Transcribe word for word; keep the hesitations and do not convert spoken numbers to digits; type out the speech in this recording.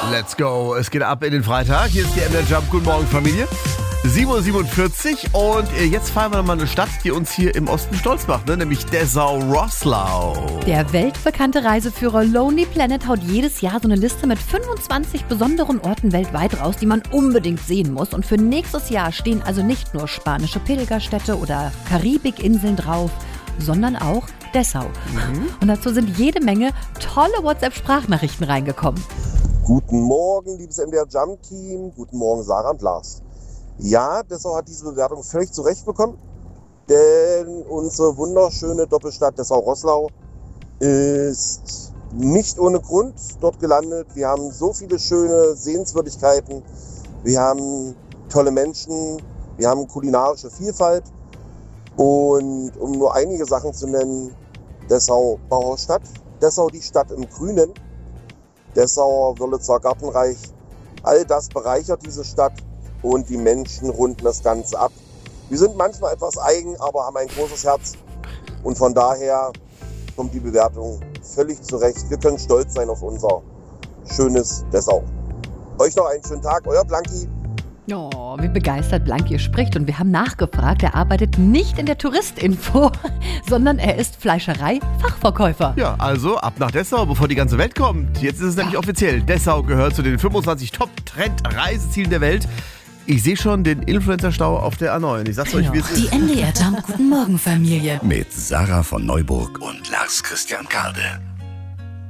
Let's go. Es geht ab in den Freitag. Hier ist die M D R Jump. Guten Morgen, Familie. sieben Uhr siebenundvierzig und jetzt fahren wir mal eine Stadt, die uns hier im Osten stolz macht, ne? Nämlich Dessau-Roßlau. Der weltbekannte Reiseführer Lonely Planet haut jedes Jahr so eine Liste mit fünfundzwanzig besonderen Orten weltweit raus, die man unbedingt sehen muss. Und für nächstes Jahr stehen also nicht nur spanische Pilgerstädte oder Karibikinseln drauf, sondern auch Dessau. Mhm. Und dazu sind jede Menge tolle WhatsApp-Sprachnachrichten reingekommen. Guten Morgen, liebes M D R Jump-Team. Guten Morgen, Sarah und Lars. Ja, Dessau hat diese Bewertung völlig zu Recht bekommen, denn unsere wunderschöne Doppelstadt Dessau-Roßlau ist nicht ohne Grund dort gelandet. Wir haben so viele schöne Sehenswürdigkeiten, wir haben tolle Menschen, wir haben kulinarische Vielfalt und um nur einige Sachen zu nennen, Dessau Bauerstadt, Dessau die Stadt im Grünen, Dessauer Wörlitzer Gartenreich, all das bereichert diese Stadt. Und die Menschen runden das Ganze ab. Wir sind manchmal etwas eigen, aber haben ein großes Herz. Und von daher kommt die Bewertung völlig zurecht. Wir können stolz sein auf unser schönes Dessau. Euch noch einen schönen Tag, euer Blanki. Oh, wie begeistert Blanki spricht. Und wir haben nachgefragt, er arbeitet nicht in der Touristinfo, sondern er ist Fleischerei-Fachverkäufer. Ja, also ab nach Dessau, bevor die ganze Welt kommt. Jetzt ist es nämlich offiziell. Dessau gehört zu den fünfundzwanzig Top-Trend-Reisezielen der Welt. Ich sehe schon den Influencer-Stau auf der A neun. Ich sag's euch, wie es ist. Die M D R Jump Guten Morgen Familie. Mit Sarah von Neuburg und Lars Christian Kade.